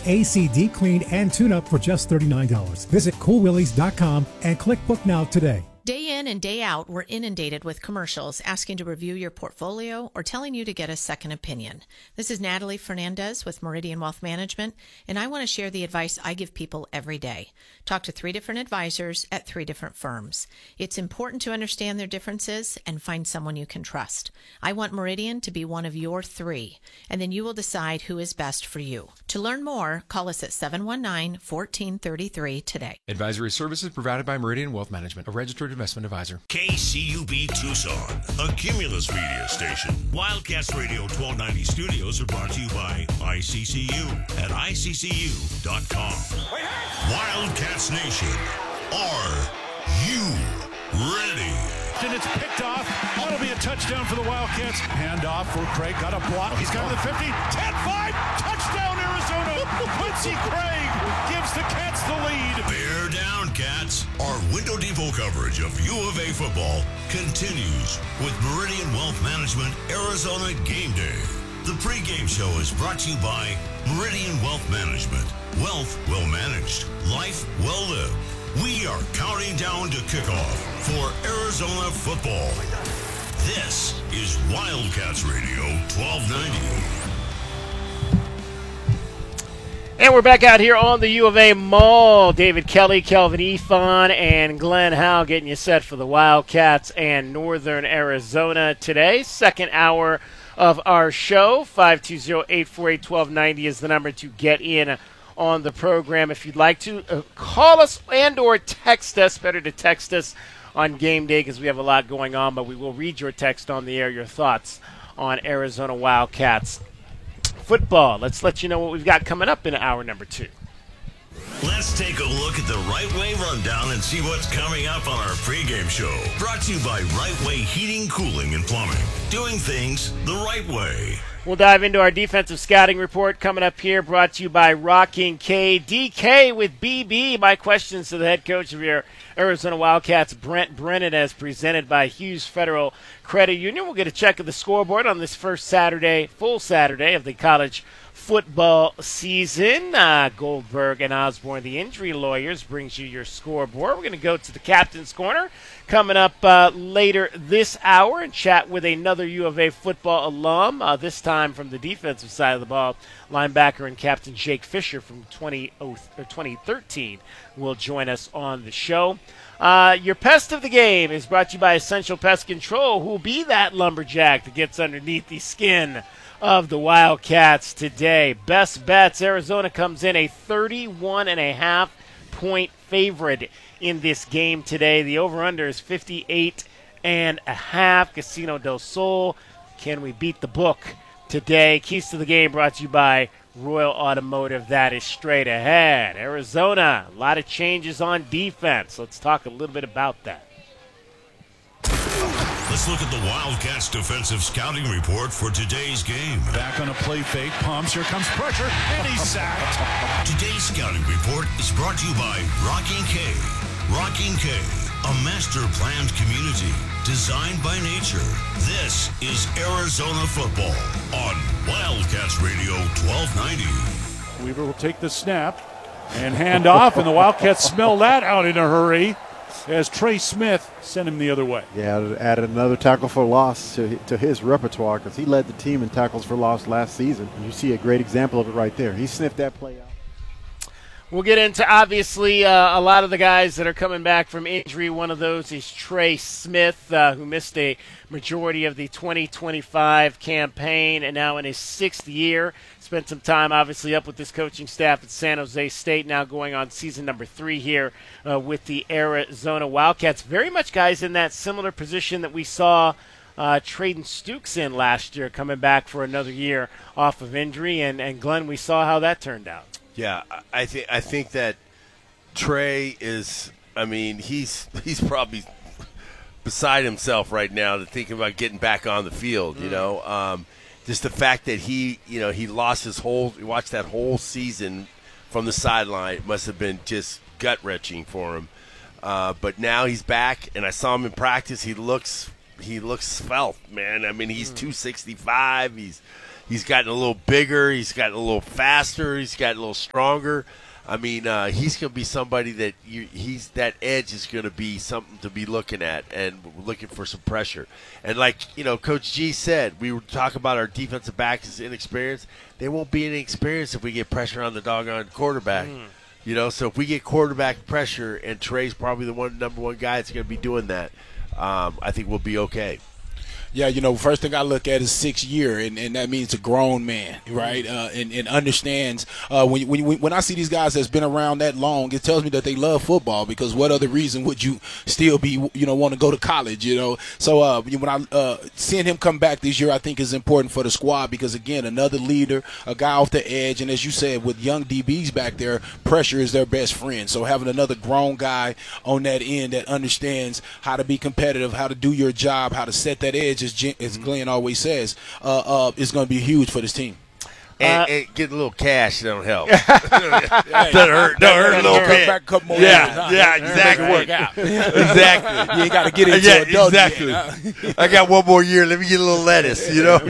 AC Deep Clean and Tune-Up for just $39. Visit CoolWillies.com and click Book Now today. Day in and day out, we're inundated with commercials asking to review your portfolio or telling you to get a second opinion. This is Natalie Fernandez with Meridian Wealth Management, and I want to share the advice I give people every day. Talk to 3 different advisors at 3 different firms. It's important to understand their differences and find someone you can trust. I want Meridian to be one of your 3, and then you will decide who is best for you. To learn more, call us at 719-1433 today. Advisory services provided by Meridian Wealth Management, a registered investment advisor. KCUB Tucson, a Cumulus media station. Wildcats Radio 1290 studios are brought to you by ICCU at ICCU.com. Wildcats Nation, are you ready? And it's picked off. That'll be a touchdown for the Wildcats. Hand off for Craig. Got a block. He's got to the 50. 10-5. Touchdown, Arizona. Quincy Craig gives the Cats the lead. Bear down, Cats. Our Window Depot coverage of U of A football continues with Meridian Wealth Management Arizona Game Day. The pregame show is brought to you by Meridian Wealth Management. Wealth well managed. Life well lived. We are counting down to kickoff for Arizona football. This is Wildcats Radio 1290. And we're back out here on the U of A Mall. David Kelly, Kelvin Efon, and Glenn Howe getting you set for the Wildcats and Northern Arizona today. Second hour of our show. 520-848-1290 is the number to get in on the program. If you'd like to call us and or text us, better to text us on game day because we have a lot going on, but we will read your text on the air, your thoughts on Arizona Wildcats football. Let's let you know what we've got coming up in hour number 2. Let's take a look at the Right Way Rundown and see what's coming up on our pregame show. Brought to you by Right Way Heating, Cooling, and Plumbing. Doing things the right way. We'll dive into our defensive scouting report coming up here, brought to you by Rocking K. DK with BB. My questions to the head coach of your Arizona Wildcats, Brent Brennan, as presented by Hughes Federal Credit Union. We'll get a check of the scoreboard on this first Saturday, full Saturday of the college football season. Goldberg and Osborne, the injury lawyers, brings you your scoreboard. We're going to go to the Captain's Corner coming up later this hour and chat with another U of A football alum, this time from the defensive side of the ball. Linebacker and captain Jake Fisher from 2013 will join us on the show. Your pest of the game is brought to you by Essential Pest Control, who will be that lumberjack that gets underneath the skin of the Wildcats today. Best bets, Arizona comes in a 31.5-point favorite in this game today. The over-under is 58.5. Casino del Sol. Can we beat the book today? Keys to the game brought to you by Royal Automotive. That is straight ahead. Arizona, a lot of changes on defense. Let's talk a little bit about that. Let's look at the Wildcats defensive scouting report for today's game. Back on a play fake. Pumps. Here comes pressure. And he's sacked. Today's scouting report is brought to you by Rocking K. Rocking K, a master-planned community designed by nature. This is Arizona football on Wildcats Radio 1290. Weaver will take the snap and hand off, and the Wildcats smell that out in a hurry as Trey Smith sent him the other way. Yeah, added another tackle for loss to his repertoire because he led the team in tackles for loss last season. And you see a great example of it right there. He sniffed that play out. We'll get into, obviously, a lot of the guys that are coming back from injury. One of those is Trey Smith, who missed a majority of the 2025 campaign and now in his 6th year. Spent some time, obviously, up with this coaching staff at San Jose State, now going on season number 3 here with the Arizona Wildcats. Very much guys in that similar position that we saw Traden Stukes in last year, coming back for another year off of injury. And Glenn, we saw how that turned out. Yeah, I think that Trey is, I mean, he's probably beside himself right now to thinking about getting back on the field, you know. Just the fact that he lost watched that whole season from the sideline. It must have been just gut-wrenching for him. But now he's back, and I saw him in practice. He looks svelte, man. I mean, he's 265. He's gotten a little bigger. He's gotten a little faster. He's gotten a little stronger. I mean, he's going to be somebody that that edge is going to be something to be looking at and looking for some pressure. And like, Coach G said, we were talking about our defensive backs is inexperienced. They won't be inexperienced if we get pressure on the doggone quarterback. So if we get quarterback pressure and Trey's probably the number one guy that's going to be doing that, I think we'll be okay. Yeah, first thing I look at is 6 year, and that means a grown man, right? And understands. When I see these guys that's been around that long, it tells me that they love football, because what other reason would you still be, want to go to college, So when I seeing him come back this year, I think is important for the squad, because, again, another leader, a guy off the edge, and as you said, with young DBs back there, pressure is their best friend. So having another grown guy on that end that understands how to be competitive, how to do your job, how to set that edge, as Glenn always says, is going to be huge for this team. And get a little cash don't help. Don't hurt a little bit. Back a couple more yeah, exactly. Work out. Exactly. You ain't got to get into adult exactly. yet. I got one more year. Let me get a little lettuce,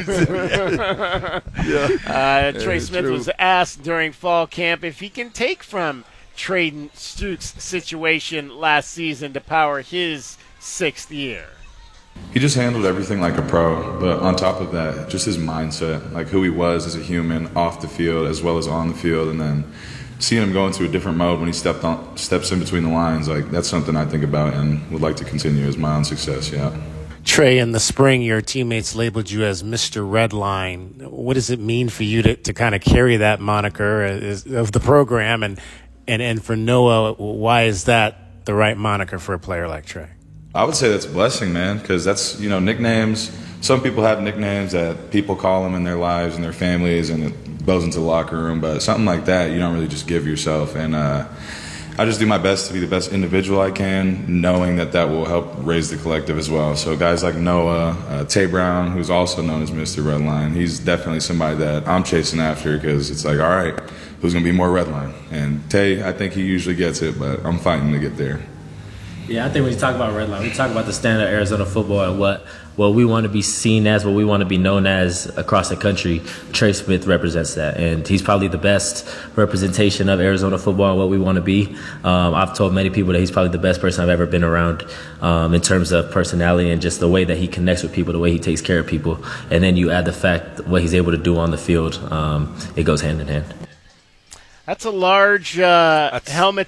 Trey Smith was asked during fall camp if he can take from Trey Stukes' situation last season to power his 6th year. He just handled everything like a pro, but on top of that, just his mindset, like who he was as a human off the field as well as on the field, and then seeing him go into a different mode when he steps in between the lines, like that's something I think about and would like to continue as my own success, yeah. Trey, in the spring, your teammates labeled you as Mr. Redline. What does it mean for you to kind of carry that moniker of the program, and for Noah, why is that the right moniker for a player like Trey? I would say that's a blessing, man, because that's, nicknames. Some people have nicknames that people call them in their lives and their families, and it goes into the locker room. But something like that, you don't really just give yourself. And I just do my best to be the best individual I can, knowing that will help raise the collective as well. So guys like Noah, Tay Brown, who's also known as Mr. Redline, he's definitely somebody that I'm chasing after, because it's like, all right, who's going to be more Redline? And Tay, I think he usually gets it, but I'm fighting to get there. Yeah, I think when you talk about Redline, we talk about the standard of Arizona football and what we want to be seen as, what we want to be known as across the country. Trey Smith represents that, and he's probably the best representation of Arizona football and what we want to be. I've told many people that he's probably the best person I've ever been around in terms of personality and just the way that he connects with people, the way he takes care of people. And then you add the fact what he's able to do on the field, it goes hand in hand. That's a large helmet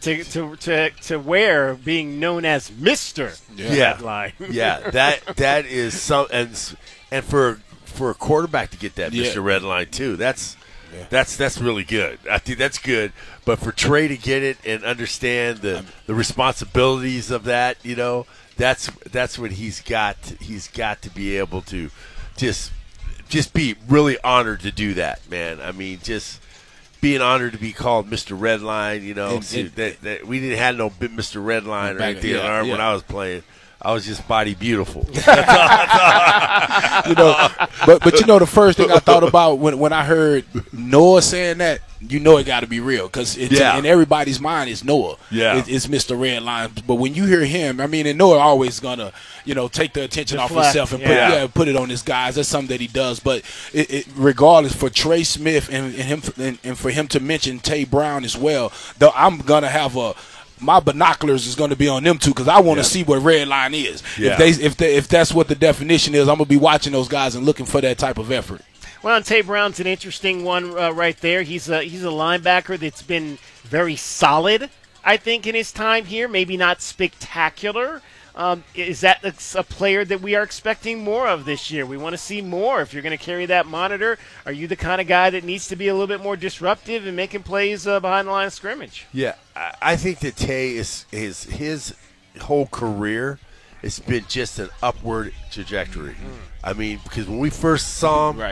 to wear, being known as Mr. Redline. Yeah, that is some, and for a quarterback to get that Mr. Redline too, that's really good. I think that's good. But for Trey to get it and understand the responsibilities of that, that's what he's got. He's got to be able to just be really honored to do that, man. I mean, just being honored to be called Mr. Redline, that we didn't have no Mr. Redline or anything when I was playing. I was just body beautiful. But the first thing I thought about when I heard Noah saying that, it got to be real, because in everybody's mind it's Noah. Yeah, it's Mr. Redline. But when you hear him, and Noah always gonna take the attention off himself and put it on his guys. That's something that he does. But regardless, for Trey Smith and for him to mention Tay Brown as well, though, I'm gonna have my binoculars is going to be on them too, because I want to see what Redline is. Yeah. If that's what the definition is, I'm going to be watching those guys and looking for that type of effort. Well, and Tay Brown's an interesting one right there. He's a linebacker that's been very solid, I think, in his time here. Maybe not spectacular. Is that a player that we are expecting more of this year? We want to see more. If you're going to carry that monitor, are you the kind of guy that needs to be a little bit more disruptive and making plays behind the line of scrimmage? Yeah, I think that Tay his whole career has been just an upward trajectory. I mean, because when we first saw him,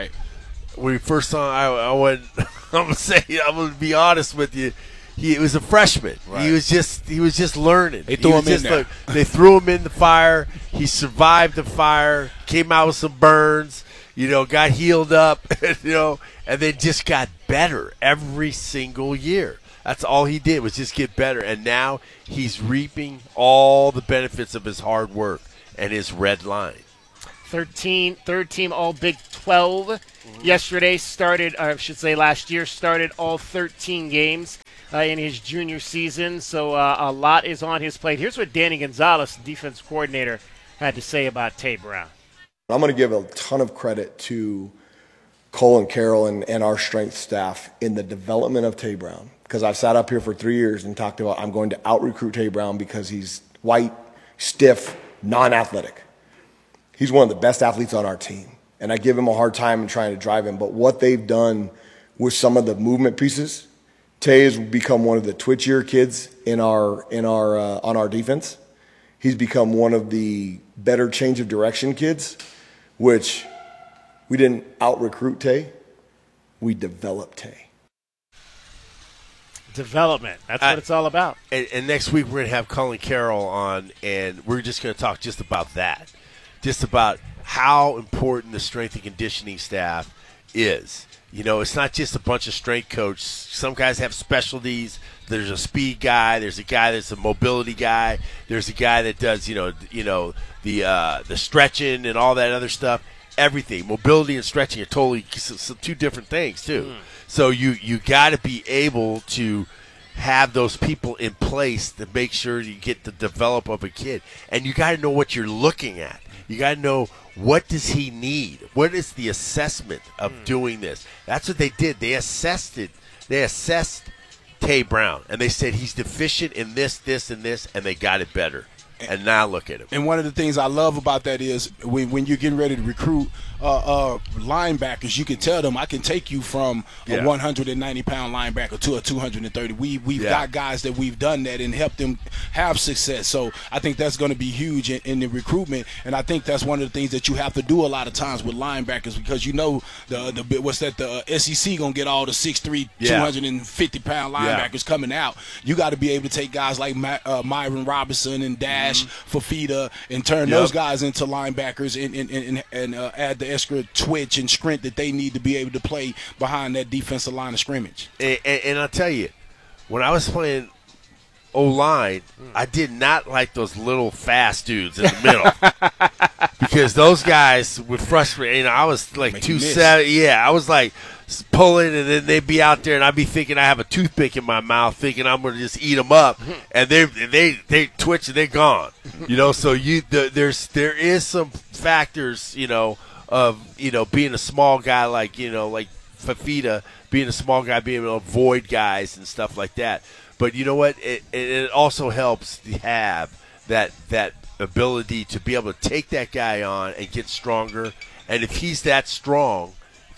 I went. I'm gonna be honest with you. He was a freshman. Right. He was just learning. They threw him in there. They threw him in the fire. He survived the fire. Came out with some burns. Got healed up. And then just got better every single year. That's all he did was just get better. And now he's reaping all the benefits of his hard work and his red line. third team All Big 12 yesterday. Last year started all 13 games in his junior season. So a lot is on his plate. Here's what Danny Gonzalez, defense coordinator, had to say about Tay Brown. I'm going to give a ton of credit to Cole and Carroll and our strength staff in the development of Tay Brown, because I've sat up here for 3 years and talked about I'm going to out-recruit Tay Brown because he's white, stiff, non-athletic. He's one of the best athletes on our team, and I give him a hard time in trying to drive him. But what they've done with some of the movement pieces, Tay has become one of the twitchier kids on our defense. He's become one of the better change of direction kids, which we didn't out-recruit Tay. We developed Tay. Development. That's what it's all about. And next week we're going to have Colin Carroll on, and we're just going to talk just about that, just about how important the strength and conditioning staff is. You know, it's not just a bunch of strength coaches. Some guys have specialties. There's a speed guy. There's a guy that's a mobility guy. There's a guy that does, the stretching and all that other stuff. Everything. Mobility and stretching are totally two different things, too. So you got to be able to have those people in place to make sure you get the develop of a kid. And you got to know what you're looking at. You got to know, what does he need? What is the assessment of doing this? That's what they did. They assessed Tay Brown, and they said he's deficient in this, this, and this, and they got it better. And now look at him. And one of the things I love about that is when you're getting ready to recruit linebackers, you can tell them, I can take you from a 190-pound linebacker to a 230. We've got guys that we've done that and helped them have success. So I think that's going to be huge in the recruitment. And I think that's one of the things that you have to do a lot of times with linebackers, because the SEC going to get all the 6'3", 250-pound linebackers coming out. You got to be able to take guys like Myron Robinson and Dash, Fafita, and turn those guys into linebackers and add the extra twitch and sprint that they need to be able to play behind that defensive line of scrimmage. And I'll tell you, when I was playing O-line, I did not like those little fast dudes in the middle because those guys would frustrate. I was like 270. Yeah, I was like pulling, and then they'd be out there, and I'd be thinking I have a toothpick in my mouth, thinking I'm going to just eat them up, and they twitch and they're gone. So there is some factors, of being a small guy like Fafita, being a small guy, being able to avoid guys and stuff like that. But you know what? It also helps to have that ability to be able to take that guy on and get stronger. And if he's that strong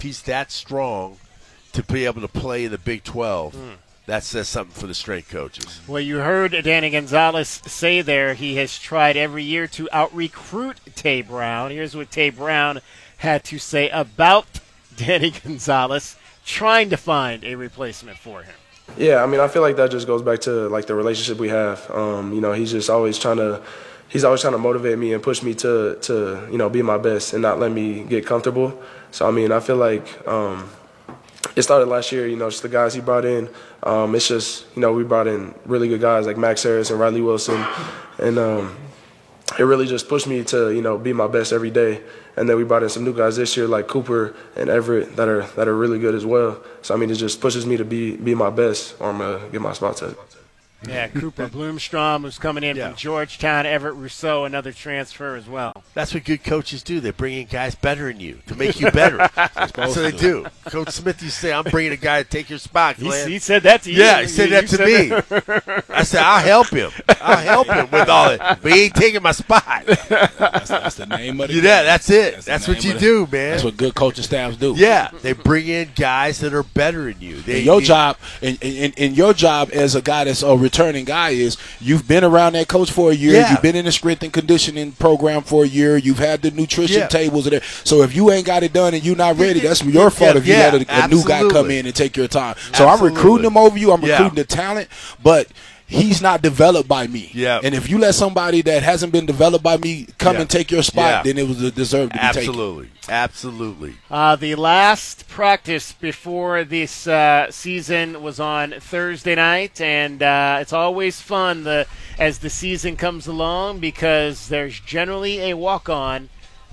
to be able to play in the Big 12, that says something for the strength coaches. Well, you heard Danny Gonzalez say there he has tried every year to out-recruit Tay Brown. Here's what Tay Brown had to say about Danny Gonzalez trying to find a replacement for him. Yeah, I mean, I feel like that just goes back to like the relationship we have. He's just always trying to motivate me and push me to be my best and not let me get comfortable. So I mean, I feel like it started last year. Just the guys he brought in. It's just we brought in really good guys like Max Harris and Riley Wilson, and it really just pushed me to be my best every day. And then we brought in some new guys this year like Cooper and Everett that are really good as well. So I mean, it just pushes me to be my best, or I'm gonna get my spot taken. Yeah, Cooper Bloomstrom, who's coming in from Georgetown. Everett Rousseau, another transfer as well. That's what good coaches do. They bring in guys better than you to make you better. That's what they do. Coach Smith used to say, I'm bringing a guy to take your spot, Glenn. He said that to you. Yeah, he said that to me. I said, I'll help him. With all it. But he ain't taking my spot. That's the name of it. Yeah, that's it. That's what you do, man. That's what good coaching staffs do. Yeah, they bring in guys that are better than you. Your job as a guy that's a returning guy is you've been around that coach for a year. You've been in the strength and conditioning program for a year. You've had the nutrition tables there. So if you ain't got it done and you're not ready, that's your fault if you let a new guy come in and take your time. So I'm recruiting him over you. I'm recruiting the talent, but he's not developed by me. Yeah. And if you let somebody that hasn't been developed by me come and take your spot, then it was deserved to be taken. Absolutely. The last practice before this season was on Thursday night, and it's always fun as the season comes along because there's generally a walk-on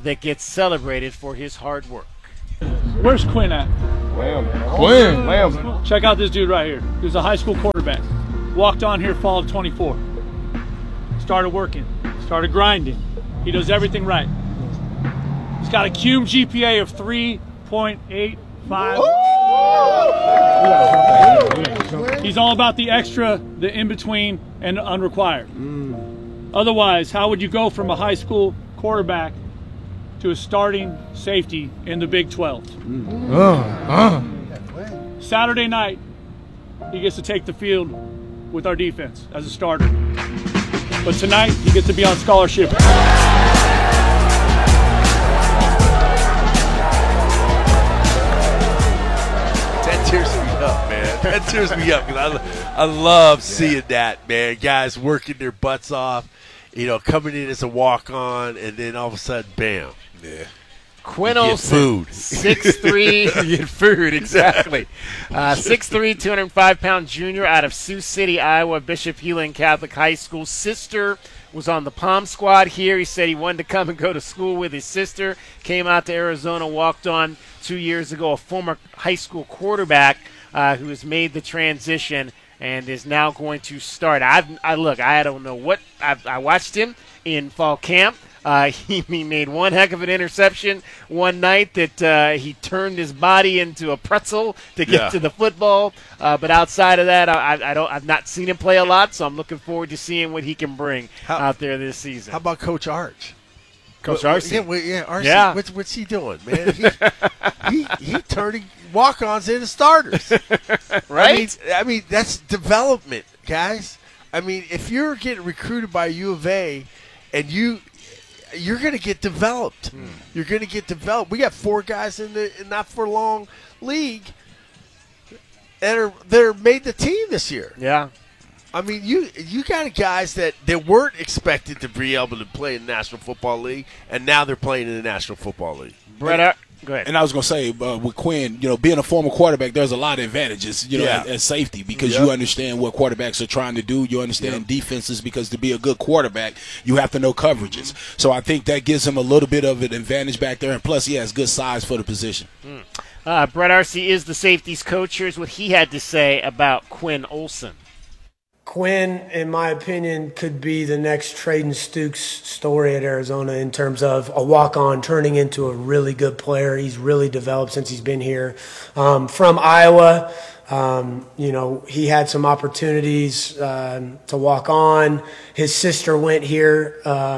that gets celebrated for his hard work. Where's Quinn at? Lamb. Check out this dude right here. He was a high school quarterback. Walked on here fall of 24. Started working. Started grinding. He does everything right. He's got a cum GPA of 3.85. He's all about the extra, the in-between, and the unrequired. Otherwise, how would you go from a high school quarterback to a starting safety in the Big 12? Saturday night, he gets to take the field with our defense as a starter. But tonight, he gets to be on scholarship. That tears me up, man. That tears me up because I love seeing that, man. Guys working their butts off, coming in as a walk-on, and then all of a sudden, bam. Yeah. Quinn Olson, food. 6'3", you get food, exactly. 6'3", 205-pound junior out of Sioux City, Iowa, Bishop Heelan Catholic High School. Sister was on the Palm Squad here. He said he wanted to come and go to school with his sister. Came out to Arizona, walked on 2 years ago, a former high school quarterback who has made the transition and is now going to start. I don't know what. I watched him in fall camp. He made one heck of an interception one night that he turned his body into a pretzel to get to the football. But outside of that, I've not seen him play a lot, so I'm looking forward to seeing what he can bring out there this season. How about Coach Arch? Coach Arce? Arce. Yeah. What's he doing, man? He turning walk-ons into starters. Right? I mean, that's development, guys. I mean, if you're getting recruited by U of A and you're going to get developed. You're going to get developed. We got 4 guys in the not for long league that are made the team this year. Yeah. I mean, you got guys that weren't expected to be able to play in the National Football League, and now they're playing in the National Football League. Brett, go ahead. And I was going to say, with Quinn, being a former quarterback, there's a lot of advantages, as safety, because you understand what quarterbacks are trying to do. You understand defenses, because to be a good quarterback, you have to know coverages. So I think that gives him a little bit of an advantage back there, and plus he has good size for the position. Brett Arce is the safeties coach. Here's what he had to say about Quinn Olson. Quinn, in my opinion, could be the next Trayden Stukes story at Arizona in terms of a walk-on turning into a really good player. He's really developed since he's been here. From Iowa, he had some opportunities to walk on. His sister went here.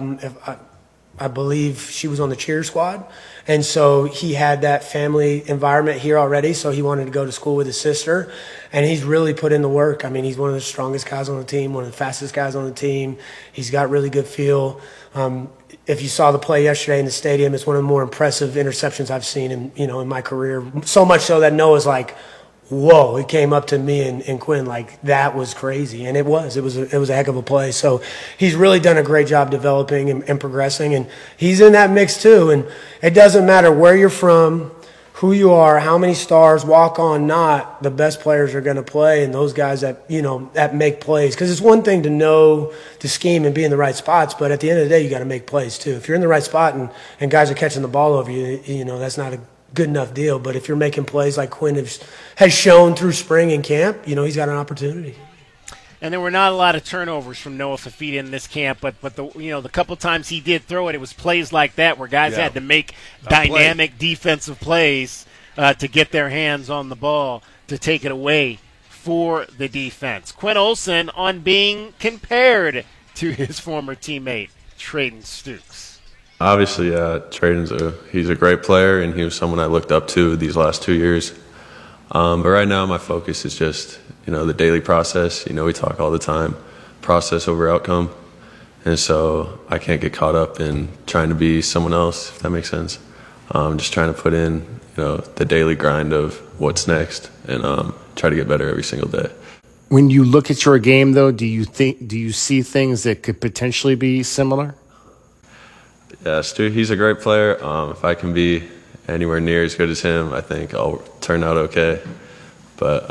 I believe she was on the cheer squad. And so he had that family environment here already, so he wanted to go to school with his sister. And he's really put in the work. I mean, he's one of the strongest guys on the team, one of the fastest guys on the team. He's got really good feel. If you saw the play yesterday in the stadium, it's one of the more impressive interceptions I've seen in my career. So much so that Noah's like, whoa, he came up to me and Quinn like, that was crazy. And it was a heck of a play. So he's really done a great job developing and progressing, and he's in that mix too. And it doesn't matter where you're from, who you are, how many stars, walk on, not, the best players are going to play, and those guys that make plays. Because it's one thing to know the scheme and be in the right spots, but at the end of the day, you got to make plays too. If you're in the right spot and guys are catching the ball over you, that's not a good enough deal. But if you're making plays like Quinn has shown through spring and camp, he's got an opportunity. And there were not a lot of turnovers from Noah Fifita in this camp, but the couple times he did throw it was plays like that where guys had to make dynamic defensive plays to get their hands on the ball to take it away for the defense. Quinn Olson on being compared to his former teammate Trayden Stukes. Obviously, he's a great player, and he was someone I looked up to these last 2 years. But right now my focus is just, the daily process. We talk all the time, process over outcome. And so I can't get caught up in trying to be someone else, if that makes sense. Just trying to put in, the daily grind of what's next and try to get better every single day. When you look at your game, though, do you see things that could potentially be similar? Yeah, Stu, he's a great player. If I can be anywhere near as good as him, I think I'll turn out okay. But,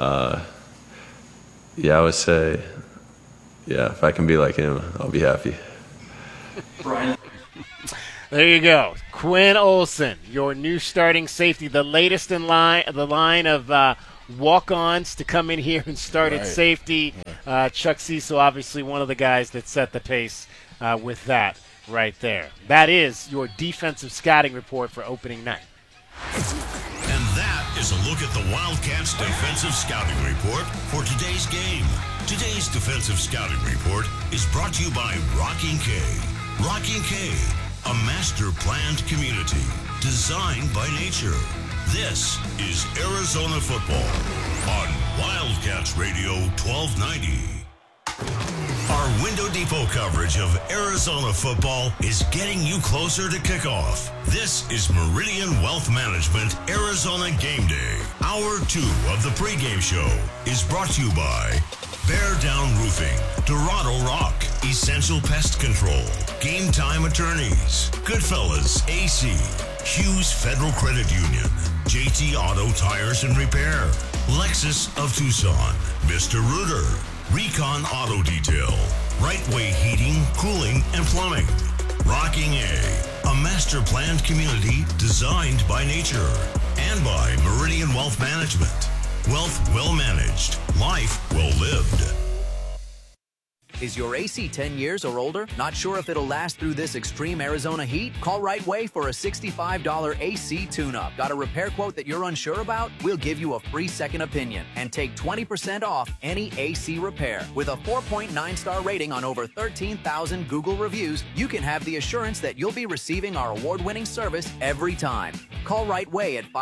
I would say, if I can be like him, I'll be happy. Brian. There you go. Quinn Olson, your new starting safety, the latest in the line of walk-ons to come in here and start at safety. Chuck Cecil, obviously one of the guys that set the pace with that right there. That is your defensive scouting report for opening night. And that is a look at the Wildcats' defensive scouting report for today's game. Today's defensive scouting report is brought to you by Rocking K. Rocking K, a master-planned community designed by nature. This is Arizona football on Wildcats Radio 1290. Our Window Depot coverage of Arizona football is getting you closer to kickoff. This is Meridian Wealth Management Arizona Game Day. Hour 2 of the pregame show is brought to you by Bear Down Roofing, Dorado Rock, Essential Pest Control, Game Time Attorneys, Goodfellas AC, Hughes Federal Credit Union, JT Auto Tires and Repair, Lexus of Tucson, Mr. Rooter, Recon Auto Detail, Right Way Heating, Cooling, and Plumbing, Rocking a master-planned community designed by nature, and by Meridian Wealth Management. Wealth well managed, life well lived. Is your AC 10 years or older? Not sure if it'll last through this extreme Arizona heat? Call Right Way for a $65 AC tune-up. Got a repair quote that you're unsure about? We'll give you a free second opinion and take 20% off any AC repair. With a 4.9-star rating on over 13,000 Google reviews, you can have the assurance that you'll be receiving our award-winning service every time. Call Right Way at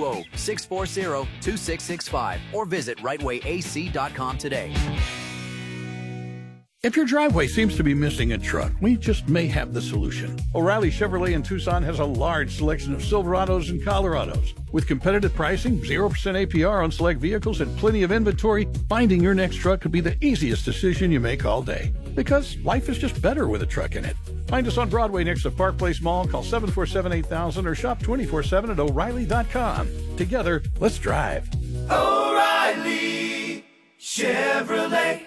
520-640-2665 or visit rightwayac.com today. If your driveway seems to be missing a truck, we just may have the solution. O'Reilly Chevrolet in Tucson has a large selection of Silverados and Colorados. With competitive pricing, 0% APR on select vehicles, and plenty of inventory, finding your next truck could be the easiest decision you make all day. Because life is just better with a truck in it. Find us on Broadway next to Park Place Mall. Call 747-8000 or shop 24/7 at O'Reilly.com. Together, let's drive. O'Reilly Chevrolet.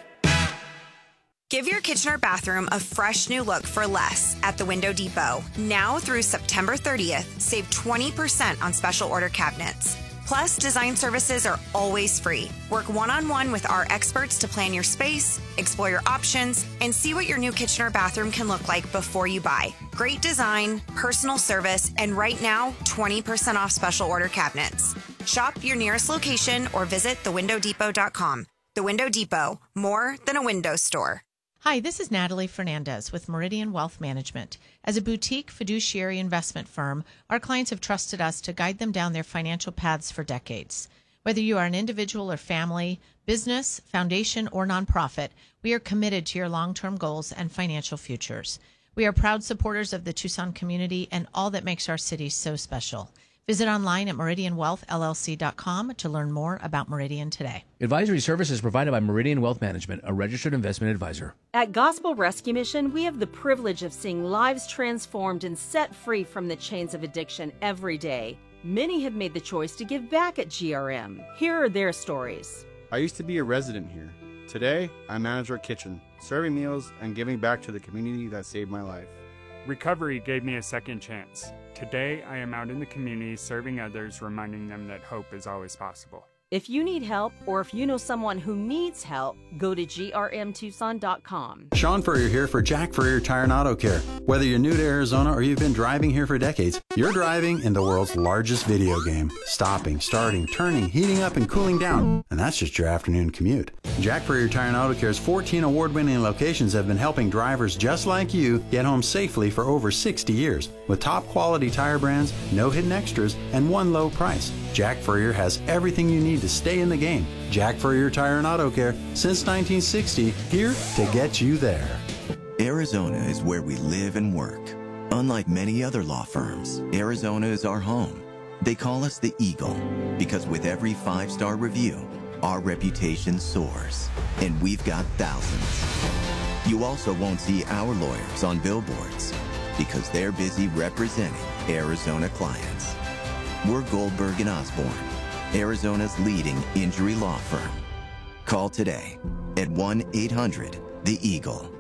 Give your kitchen or bathroom a fresh new look for less at the Window Depot. Now through September 30th, save 20% on special order cabinets. Plus, design services are always free. Work one-on-one with our experts to plan your space, explore your options, and see what your new kitchen or bathroom can look like before you buy. Great design, personal service, and right now, 20% off special order cabinets. Shop your nearest location or visit thewindow.depot.com. The Window Depot, more than a window store. Hi, this is Natalie Fernandez with Meridian Wealth Management. As a boutique fiduciary investment firm, our clients have trusted us to guide them down their financial paths for decades. Whether you are an individual or family, business, foundation, or nonprofit, we are committed to your long-term goals and financial futures. We are proud supporters of the Tucson community and all that makes our city so special. Visit online at meridianwealthllc.com to learn more about Meridian today. Advisory services provided by Meridian Wealth Management, a registered investment advisor. At Gospel Rescue Mission, we have the privilege of seeing lives transformed and set free from the chains of addiction every day. Many have made the choice to give back at GRM. Here are their stories. I used to be a resident here. Today, I manage our kitchen, serving meals and giving back to the community that saved my life. Recovery gave me a second chance. Today, I am out in the community serving others, reminding them that hope is always possible. If you need help or if you know someone who needs help, go to grmtucson.com. Sean Furrier here for Jack Furrier Tire and Auto Care. Whether you're new to Arizona or you've been driving here for decades, you're driving in the world's largest video game. Stopping, starting, turning, heating up, and cooling down. And that's just your afternoon commute. Jack Furrier Tire and Auto Care's 14 award-winning locations have been helping drivers just like you get home safely for over 60 years. With top quality tire brands, no hidden extras, and one low price. Jack Furrier has everything you need to stay in the game. Jack Furrier Tire and Auto Care, since 1960, here to get you there. Arizona is where we live and work. Unlike many other law firms, Arizona is our home. They call us the Eagle because with every 5-star review, our reputation soars, and we've got thousands. You also won't see our lawyers on billboards because they're busy representing Arizona clients. We're Goldberg & Osborne, Arizona's leading injury law firm. Call today at 1-800-THE-EAGLE.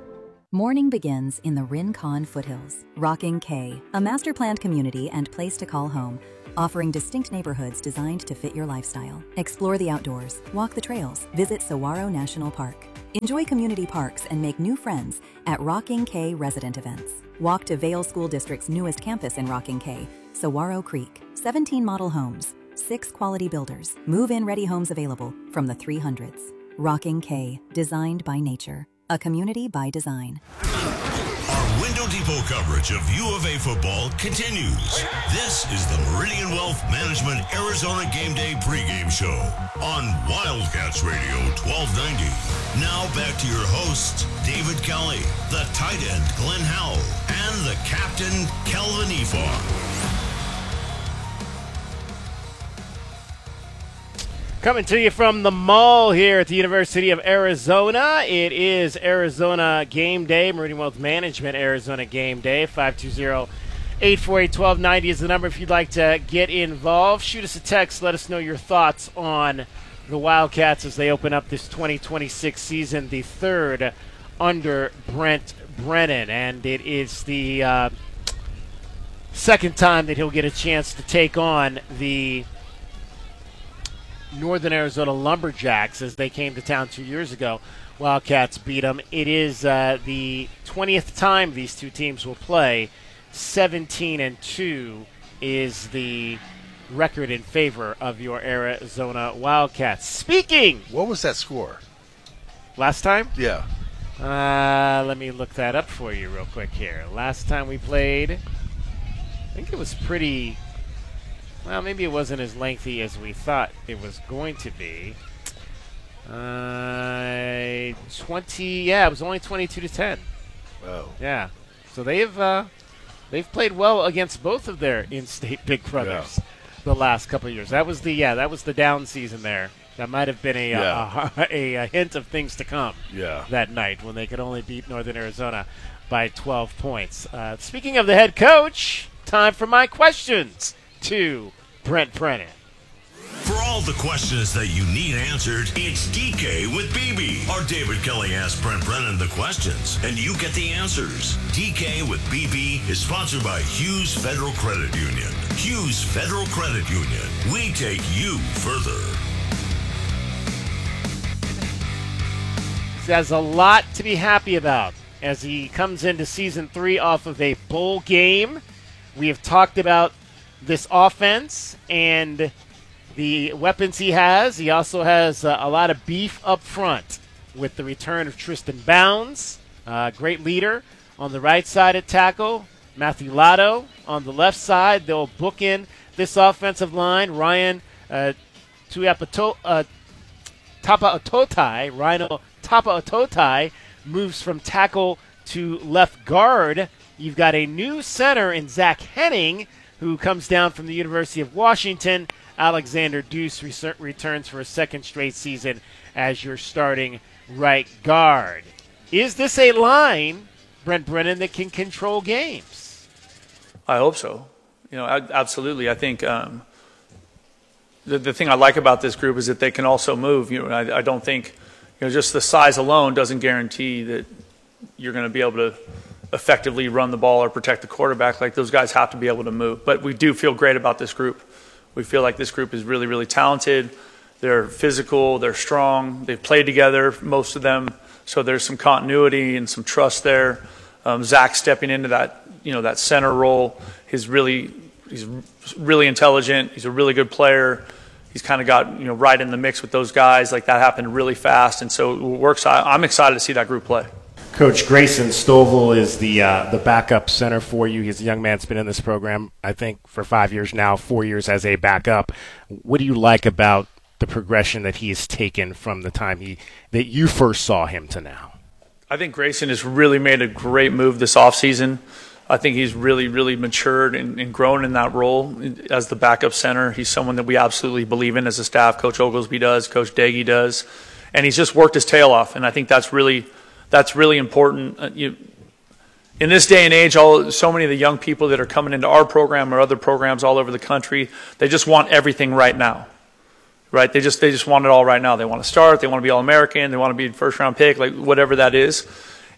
Morning begins in the Rincon foothills. Rocking K, a master-planned community and place to call home, offering distinct neighborhoods designed to fit your lifestyle. Explore the outdoors, walk the trails, visit Saguaro National Park. Enjoy community parks and make new friends at Rocking K resident events. Walk to Vail School District's newest campus in Rocking K, Saguaro Creek. 17 model homes, 6 quality builders, move-in ready homes available from the 300s. Rocking K, designed by nature, a community by design. Our Window Depot coverage of U of A football continues. This is the Meridian Wealth Management Arizona Game Day pregame show on Wildcats Radio 1290. Now back to your hosts, David Kelly, the tight end Glenn Howell, and the captain Kelvin Efar. Coming to you from the mall here at the University of Arizona. It is Arizona Game Day, Meridian Wealth Management Arizona Game Day. 520-848-1290 is the number if you'd like to get involved. Shoot us a text. Let us know your thoughts on the Wildcats as they open up this 2026 season, the third under Brent Brennan. And it is the second time that he'll get a chance to take on the Northern Arizona Lumberjacks as they came to town 2 years ago. Wildcats beat them. It is the 20th time these two teams will play. 17-2 is the record in favor of your Arizona Wildcats. Speaking, what was that score last time? Yeah. Let me look that up for you real quick here. Last time we played, I think it was pretty. Well, maybe it wasn't as lengthy as we thought it was going to be. 20. Yeah, it was only 22-10. Oh. Yeah. So they've played well against both of their in-state big brothers the last couple of years. That was the down season there. That might have been a hint of things to come. That night when they could only beat Northern Arizona by 12 points. Speaking of the head coach, time for my questions to Brent Brennan. For all the questions that you need answered, it's DK with BB. Our David Kelly asks Brent Brennan the questions, and you get the answers. DK with BB is sponsored by Hughes Federal Credit Union. Hughes Federal Credit Union. We take you further. He has a lot to be happy about as he comes into Season 3 off of a bowl game. We have talked about this offense and the weapons he has. He also has a lot of beef up front with the return of Tristan Bounds, great leader on the right side at tackle. Matthew Lotto on the left side. They'll book in this offensive line. Ryan Tapa'atotai moves from tackle to left guard. You've got a new center in Zach Henning, who comes down from the University of Washington. Alexander Deuce returns for a second straight season as your starting right guard. Is this a line, Brent Brennan, that can control games? I hope so. Absolutely. I think the thing I like about this group is that they can also move. I don't think just the size alone doesn't guarantee that you're going to be able to effectively run the ball or protect the quarterback. Like, those guys have to be able to move. But we do feel great about this group. We feel like this group is really, really talented. They're physical. They're strong. They've played together, most of them. So there's some continuity and some trust there. Zach stepping into that center role. He's really intelligent. He's a really good player. He's kind of got right in the mix with those guys. Like, that happened really fast, and so I'm excited to see that group play. Coach Grayson Stovall is the backup center for you. He's a young man that's been in this program, I think, for 5 years now, 4 years as a backup. What do you like about the progression that he's taken from the time that you first saw him to now? I think Grayson has really made a great move this offseason. I think he's really, really matured and grown in that role as the backup center. He's someone that we absolutely believe in as a staff. Coach Oglesby does, Coach Daggy does. And he's just worked his tail off, and I think that's really important. In this day and age, so many of the young people that are coming into our program or other programs all over the country, they just want everything right now, right? They just want it all right now. They want to start. They want to be All-American. They want to be a first-round pick, like whatever that is.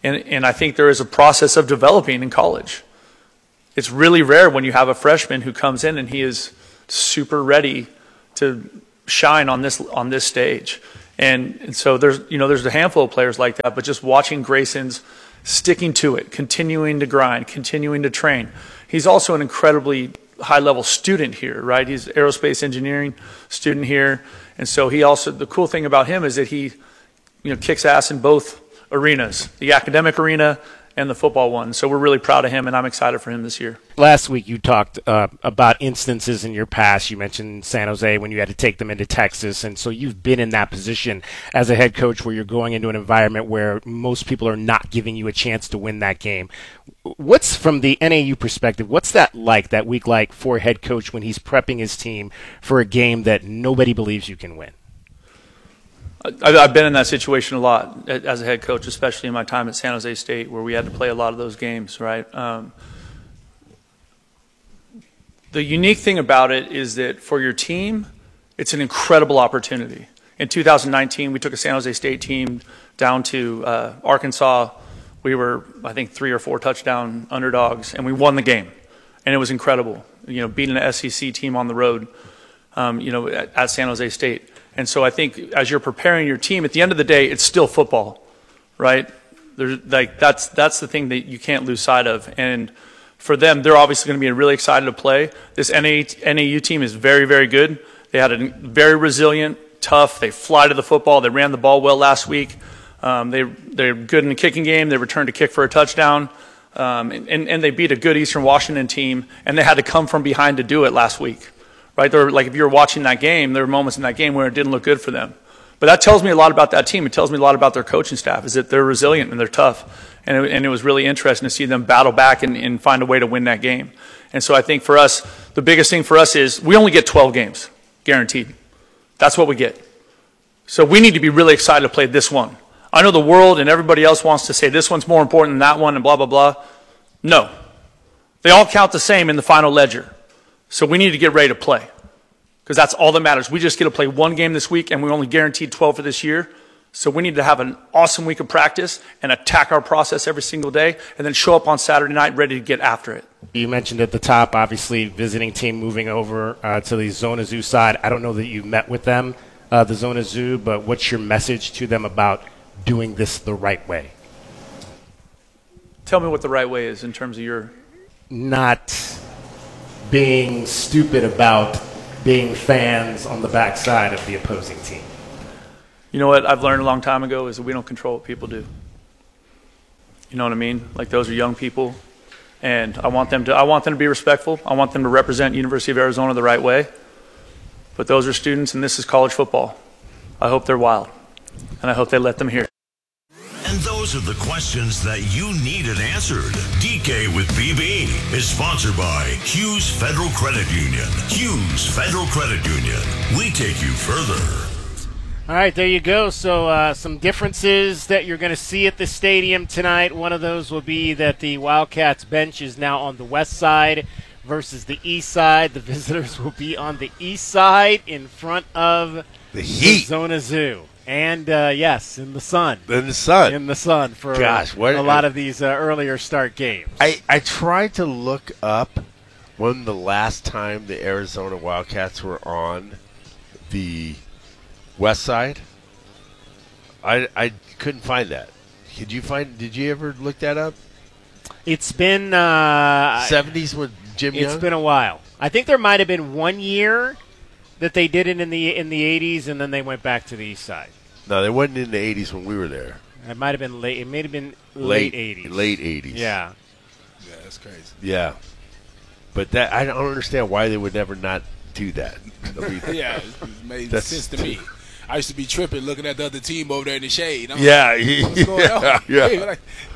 And I think there is a process of developing in college. It's really rare when you have a freshman who comes in and he is super ready to shine on this stage. And so there's a handful of players like that, but just watching Grayson's sticking to it, continuing to grind, continuing to train. He's also an incredibly high-level student here, right? He's aerospace engineering student here. And so the cool thing about him is that he, kicks ass in both arenas, the academic arena and the football one. So we're really proud of him, and I'm excited for him this year. Last week you talked about instances in your past. You mentioned San Jose when you had to take them into Texas, and so you've been in that position as a head coach where you're going into an environment where most people are not giving you a chance to win that game. What's, from the NAU perspective, what's that week like for a head coach when he's prepping his team for a game that nobody believes you can win? I've been in that situation a lot as a head coach, especially in my time at San Jose State, where we had to play a lot of those games, right? The unique thing about it is that for your team, it's an incredible opportunity. In 2019, we took a San Jose State team down to Arkansas. We were, I think, 3 or 4 touchdown underdogs, and we won the game. And it was incredible, beating an SEC team on the road, at San Jose State. And so I think as you're preparing your team, at the end of the day, it's still football, right? That's the thing that you can't lose sight of. And for them, they're obviously going to be really excited to play. This NAU team is very, very good. They had a very resilient, tough. They fly to the football. They ran the ball well last week. They're good in the kicking game. They returned to kick for a touchdown. And they beat a good Eastern Washington team, and they had to come from behind to do it last week. Right? If you were watching that game, there were moments in that game where it didn't look good for them. But that tells me a lot about that team. It tells me a lot about their coaching staff, is that they're resilient and they're tough. And it was really interesting to see them battle back and find a way to win that game. And so I think for us, the biggest thing for us is we only get 12 games, guaranteed. That's what we get. So we need to be really excited to play this one. I know the world and everybody else wants to say this one's more important than that one and blah, blah, blah. No. They all count the same in the final ledger. So we need to get ready to play, because that's all that matters. We just get to play one game this week, and we only guaranteed 12 for this year. So we need to have an awesome week of practice and attack our process every single day, and then show up on Saturday night ready to get after it. You mentioned at the top, obviously, visiting team moving over to the Zona Zoo side. I don't know that you met with them, the Zona Zoo, but what's your message to them about doing this the right way? Tell me what the right way is in terms of your... Not being stupid about being fans on the backside of the opposing team. You know what I've learned a long time ago is that we don't control what people do. You know what I mean? Like, those are young people, and I want them to be respectful. I want them to represent University of Arizona the right way. But those are students, and this is college football. I hope they're wild, and I hope they let them hear it. And those are the questions that you needed answered. DK with BB is sponsored by Hughes Federal Credit Union. Hughes Federal Credit Union. We take you further. All right, there you go. So some differences that you're going to see at the stadium tonight. One of those will be that the Wildcats bench is now on the west side versus the east side. The visitors will be on the east side in front of the Zona Zoo. And, yes, in the sun. In the sun. In the sun for a lot of these earlier start games. I tried to look up when the last time the Arizona Wildcats were on the west side. I couldn't find that. Did you ever look that up? It's been 70s with Jim Young? It's been a while. I think there might have been 1 year that they did it in the 80s, and then they went back to the east side. No, they wasn't in the 80s when we were there. It might have been late. It may have been late 80s. Late 80s. Yeah. Yeah, that's crazy. Yeah. But that I don't understand why they would never not do that. Yeah, it made sense to me. I used to be tripping looking at the other team over there in the shade. Yeah. What's going on? Yeah.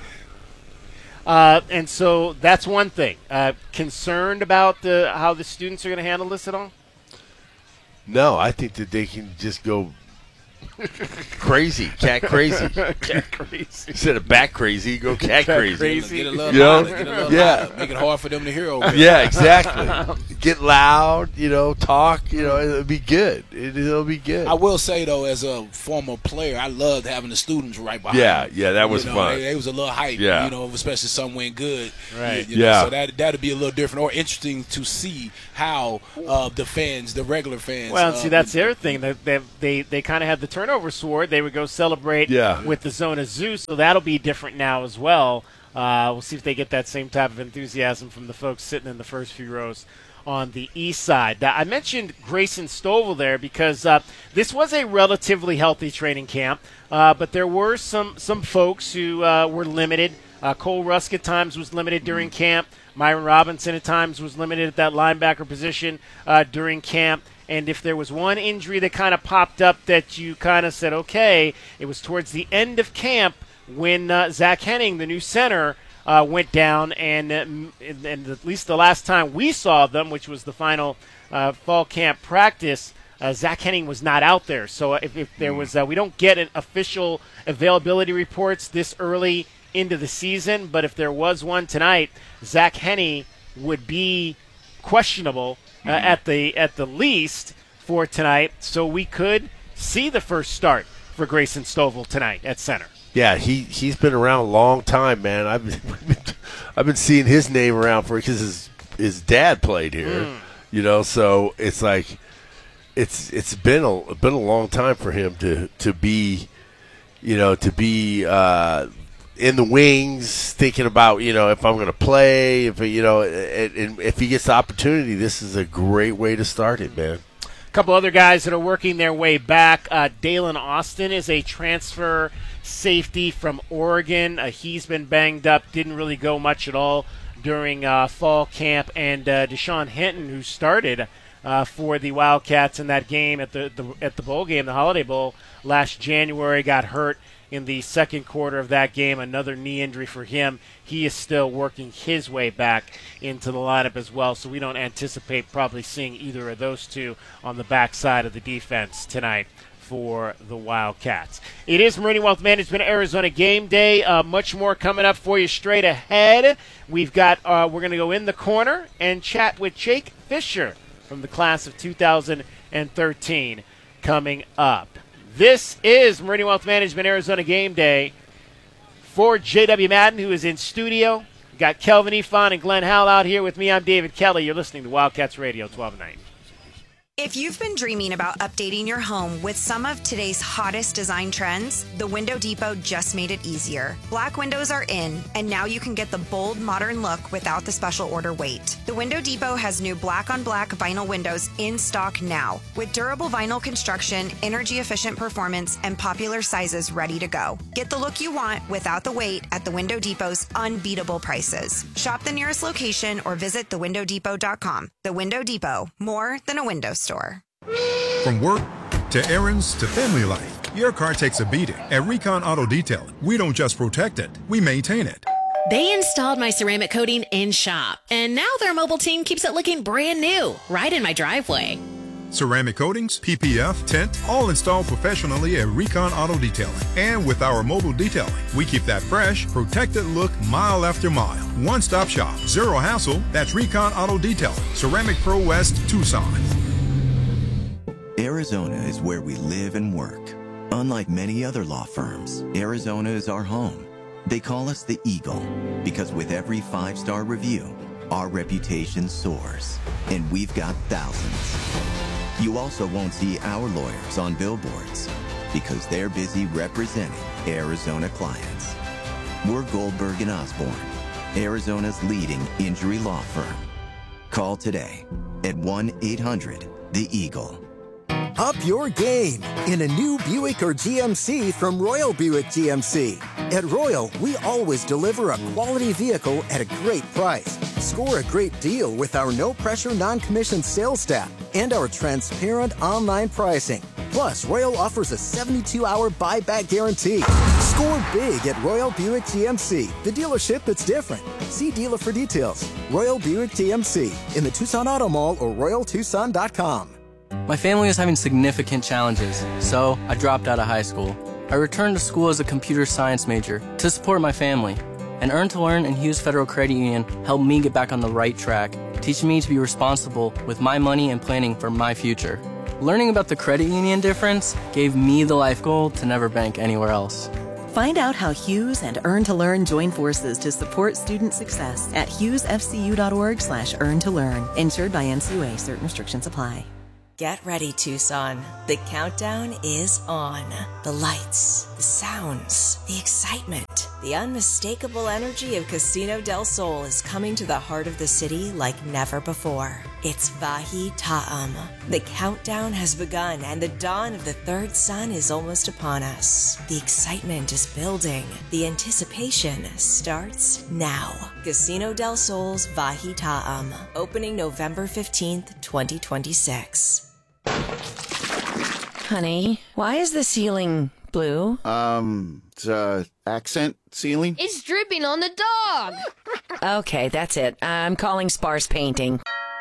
And so that's one thing. Concerned about how the students are going to handle this at all? No, I think that they can just go crazy, cat crazy. Cat crazy. Instead of bat crazy, go cat crazy. Get a little louder, make it hard for them to hear over there. Yeah, exactly. get loud, talk, it'll be good. It'll be good. I will say, though, as a former player, I loved having the students right behind me. Yeah, that was fun. It was a little hype, especially some went good. Right. So that'd be a little different or interesting to see how the fans, the regular fans. Well, see, that's the other thing. They kind of had the turnover sword. They would go celebrate with the Zona Zoo, so that'll be different now as well. We'll see if they get that same type of enthusiasm from the folks sitting in the first few rows on the east side. I mentioned Grayson Stovall there because this was a relatively healthy training camp, but there were some folks who were limited. Cole Rusk at times was limited during camp. Myron Robinson at times was limited at that linebacker position during camp. And if there was one injury that kind of popped up that you kind of said, okay, it was towards the end of camp when Zach Henning, the new center, went down, and at least the last time we saw them, which was the final fall camp practice, Zach Henning was not out there. So if there was, we don't get an official availability reports this early into the season, but if there was one tonight, Zach Henning would be questionable at the least for tonight. So we could see the first start for Grayson Stovall tonight at center. Yeah, he's been around a long time, man. I've been seeing his name around because his dad played here, So it's like it's been a long time for him to be in the wings, thinking about if I'm going to play, and if he gets the opportunity, this is a great way to start it, man. A couple other guys that are working their way back. Dalen Austin is a transfer safety from Oregon. He's been banged up, didn't really go much at all during fall camp. And Deshaun Hinton, who started for the Wildcats in that game at the bowl game, the Holiday Bowl last January, got hurt in the second quarter of that game. Another knee injury for him. He is still working his way back into the lineup as well, so we don't anticipate probably seeing either of those two on the backside of the defense tonight for the Wildcats. It is Meridian Wealth Management Arizona Game Day. Much more coming up for you straight ahead. We've got we're going to go in the corner and chat with Jake Fisher from the class of 2013 coming up. This is Meridian Wealth Management Arizona Game Day. For J.W. Madden, who is in studio, we've got Kelvin Ifan and Glenn Howell out here with me. I'm David Kelly. You're listening to Wildcats Radio 1290. If you've been dreaming about updating your home with some of today's hottest design trends, the Window Depot just made it easier. Black windows are in, and now you can get the bold, modern look without the special order wait. The Window Depot has new black-on-black vinyl windows in stock now, with durable vinyl construction, energy-efficient performance, and popular sizes ready to go. Get the look you want without the wait at the Window Depot's unbeatable prices. Shop the nearest location or visit thewindowdepot.com. The Window Depot, more than a window store. From work to errands to family life, your car takes a beating. At Recon Auto Detailing, we don't just protect it, we maintain it. They installed my ceramic coating in shop, and now their mobile team keeps it looking brand new, right in my driveway. Ceramic coatings, PPF, tint, all installed professionally at Recon Auto Detailing. And with our mobile detailing, we keep that fresh, protected look mile after mile. One-stop shop, zero hassle. That's Recon Auto Detailing, Ceramic Pro West, Tucson. Arizona is where we live and work. Unlike many other law firms, Arizona is our home. They call us the Eagle because with every 5-star review, our reputation soars, and we've got thousands. You also won't see our lawyers on billboards because they're busy representing Arizona clients. We're Goldberg & Osborne, Arizona's leading injury law firm. Call today at 1-800-THE-EAGLE. Up your game in a new Buick or GMC from Royal Buick GMC. At Royal, we always deliver a quality vehicle at a great price. Score a great deal with our no-pressure, non-commissioned sales staff and our transparent online pricing. Plus, Royal offers a 72-hour buyback guarantee. Score big at Royal Buick GMC, the dealership that's different. See dealer for details. Royal Buick GMC in the Tucson Auto Mall or RoyalTucson.com. My family was having significant challenges, so I dropped out of high school. I returned to school as a computer science major to support my family, and Earn to Learn and Hughes Federal Credit Union helped me get back on the right track teaching me to be responsible with my money and planning for my future. Learning about the credit union difference gave me the life goal to never bank anywhere else. Find out how Hughes and Earn to Learn join forces to support student success at hughesfcu.org/earn-to-learn. Insured by NCUA. Certain restrictions apply. Get ready, Tucson. The countdown is on. The lights, the sounds, the excitement, the unmistakable energy of Casino del Sol is coming to the heart of the city like never before. It's Vahi Ta'am. The countdown has begun and the dawn of the third sun is almost upon us. The excitement is building. The anticipation starts now. Casino del Sol's Vahi Ta'am, opening November 15th, 2026. Honey, why is the ceiling blue? It's accent ceiling. It's dripping on the dog. Okay, that's it. I'm calling Sparse Painting.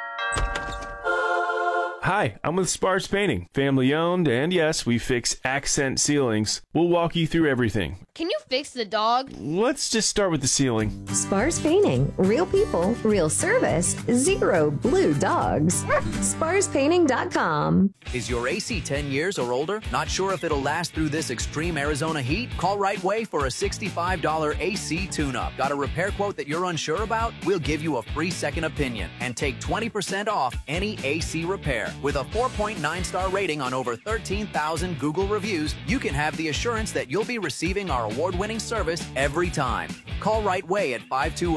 Hi, I'm with Sparse Painting, family owned, and yes, we fix accent ceilings. We'll walk you through everything. Can you fix the dog? Let's just start with the ceiling. Sparse Painting. Real people, real service, zero blue dogs. SparsePainting.com. Is your AC 10 years or older? Not sure if it'll last through this extreme Arizona heat? Call Right Way for a $65 AC tune-up. Got a repair quote that you're unsure about? We'll give you a free second opinion and take 20% off any AC repair. With a 4.9-star rating on over 13,000 Google reviews, you can have the assurance that you'll be receiving our award-winning service every time. Call Right Way at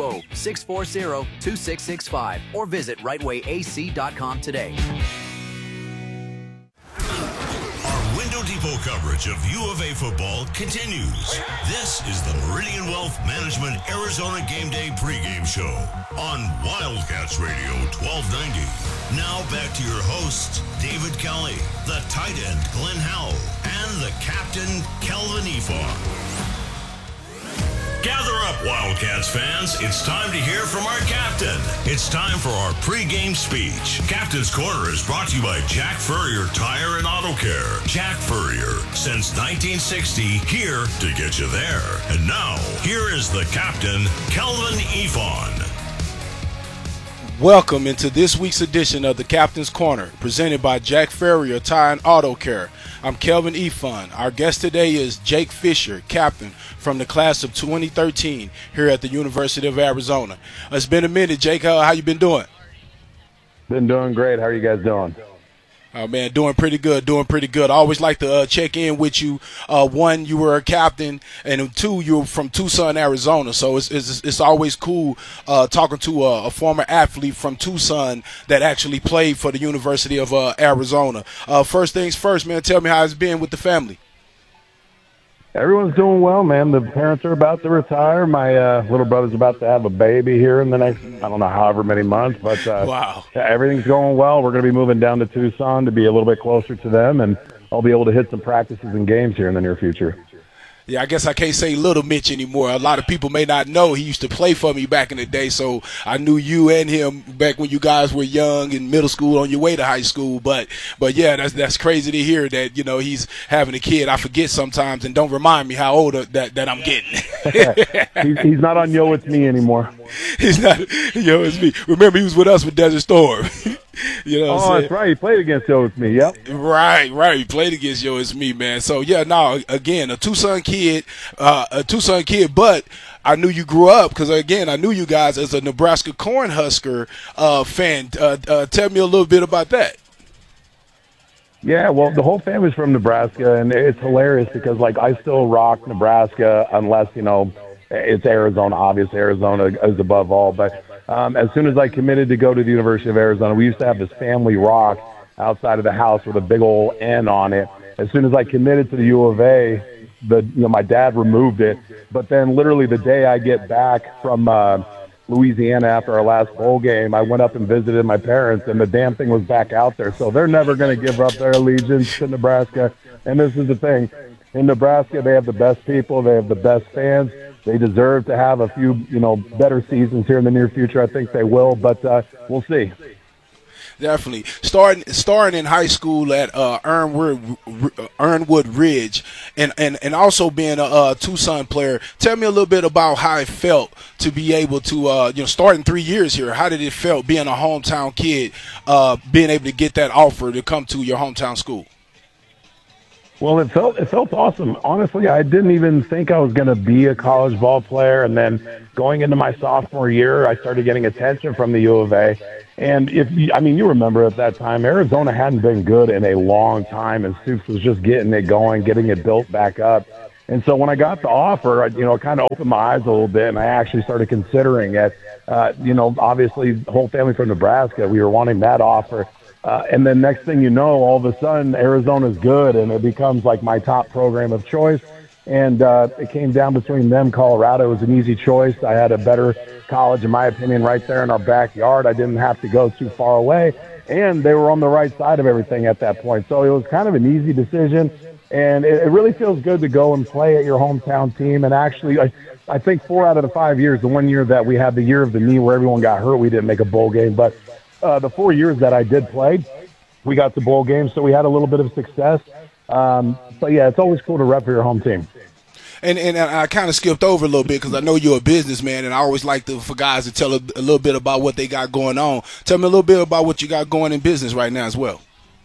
520-640-2665 or visit rightwayac.com today. Our Window Depot coverage of U of A football continues. This is the Meridian Wealth Management Arizona Game Day pregame show on Wildcats Radio 1290. Now back to your hosts, David Kelly, the tight end, Glenn Howell, and the captain, Kelvin Ifon. Gather up, Wildcats fans. It's time to hear from our captain. It's time for our pregame speech. Captain's Corner is brought to you by Jack Furrier Tire and Auto Care. Jack Furrier, since 1960, here to get you there. And now, here is the captain, Kelvin Ifon. Welcome into this week's edition of the Captain's Corner, presented by Jack Furrier Tire and Auto Care. I'm Kelvin Ifon. Our guest today is Jake Fisher, captain from the class of 2013 here at the University of Arizona. It's been a minute, Jake. How you been doing? Been doing great. How are you guys doing? Oh, man, doing pretty good. I always like to check in with you. One, you were a captain, and two, you're from Tucson, Arizona. So it's always cool talking to a former athlete from Tucson that actually played for the University of Arizona. First things first, man, tell me how it's been with the family. Everyone's doing well, man. The parents are about to retire. My little brother's about to have a baby here in the next, I don't know, however many months. But wow, everything's going well. We're going to be moving down to Tucson to be a little bit closer to them, and I'll be able to hit some practices and games here in the near future. Yeah, I guess I can't say Little Mitch anymore. A lot of people may not know he used to play for me back in the day, so I knew you and him back when you guys were young in middle school on your way to high school. But yeah, that's crazy to hear that, you know, he's having a kid. I forget sometimes, and don't remind me how old that I'm getting. He's not on Yo It's Me anymore. He's not Yo It's Me. Remember, he was with us with Desert Storm. You know what I'm saying? That's right. He played against Yo It's Me, yep. Right. He played against Yo It's Me, man. So, yeah, now, again, a Tucson kid, but I knew you grew up because, again, I knew you guys as a Nebraska Cornhusker fan. Tell me a little bit about that. Yeah, well, the whole family's from Nebraska, and it's hilarious because, like, I still rock Nebraska unless, you know, it's Arizona. Obviously, Arizona is above all, but as soon as I committed to go to the University of Arizona, we used to have this family rock outside of the house with a big old N on it. As soon as I committed to the U of A, my dad removed it. But then literally the day I get back from Louisiana after our last bowl game, I went up and visited my parents, and the damn thing was back out there. So they're never going to give up their allegiance to Nebraska. And this is the thing. In Nebraska, they have the best people. They have the best fans. They deserve to have a few, better seasons here in the near future. I think they will, but we'll see. Definitely. Starting in high school at Ironwood Ridge and also being a Tucson player, tell me a little bit about how it felt to be able to, start in 3 years here. How did it feel being a hometown kid, being able to get that offer to come to your hometown school? Well, it felt awesome. Honestly, I didn't even think I was going to be a college ball player. And then going into my sophomore year, I started getting attention from the U of A. And you remember at that time, Arizona hadn't been good in a long time, and Stoops was just getting it going, getting it built back up. And so when I got the offer, it kind of opened my eyes a little bit, and I actually started considering it. Obviously, the whole family from Nebraska, we were wanting that offer. And then next thing you know, all of a sudden, Arizona's good, and it becomes like my top program of choice. And it came down between them. Colorado was an easy choice. I had a better college, in my opinion, right there in our backyard. I didn't have to go too far away. And they were on the right side of everything at that point. So it was kind of an easy decision. And it really feels good to go and play at your hometown team. And actually, I think 4 out of the 5 years, the 1 year that we had the year of the knee where everyone got hurt, we didn't make a bowl game. But the 4 years that I did play, we got the bowl game, so we had a little bit of success. But, yeah, it's always cool to rep for your home team. And I kind of skipped over a little bit because I know you're a businessman, and I always like for guys to tell a little bit about what they got going on. Tell me a little bit about what you got going in business right now as well.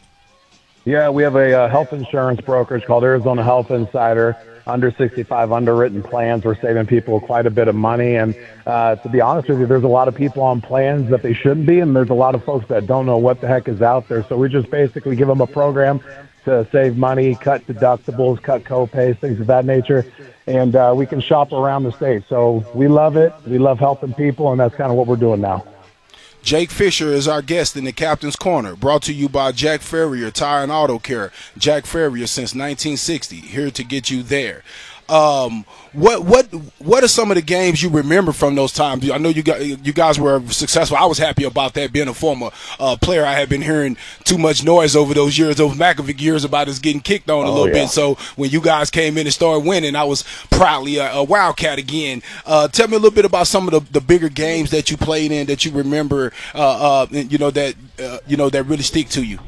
Yeah, we have a health insurance brokerage called Arizona Health Insider. Under 65 underwritten plans. We're saving people quite a bit of money. And to be honest with you, there's a lot of people on plans that they shouldn't be, and there's a lot of folks that don't know what the heck is out there. So we just basically give them a program to save money, cut deductibles, cut co-pays, things of that nature. And we can shop around the state. So we love it. We love helping people, and that's kind of what we're doing now. Jake Fisher is our guest in the Captain's Corner, brought to you by Jack Farrier Tire and Auto Care. Jack Farrier since 1960, here to get you there. What are some of the games you remember from those times? I know you guys were successful. I was happy about that. Being a former player, I had been hearing too much noise over those McAfee years about us getting kicked on a little bit. So when you guys came in and started winning, I was proudly a Wildcat again. Tell me a little bit about some of the bigger games that you played in that you remember, that really stick to you.